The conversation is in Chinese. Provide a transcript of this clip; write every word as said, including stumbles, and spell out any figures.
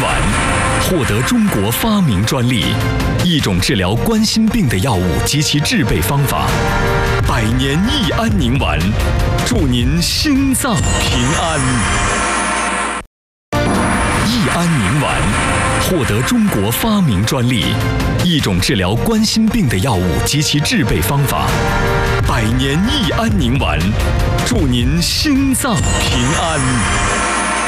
丸获得中国发明专利，一种治疗冠心病的药物及其制备方法。百年益安宁丸，祝您心脏平安。益安宁丸获得中国发明专利，一种治疗冠心病的药物及其制备方法。百年益安宁丸，祝您心脏平安。